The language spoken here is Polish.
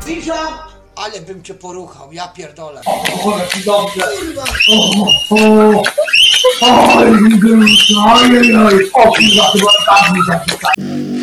Cisza! Ale bym cię poruchał, ja pierdolę. O, jaki dobrze. Kurwa! Oj, oj, oj, o kurwa, chyba tak mi zapisać.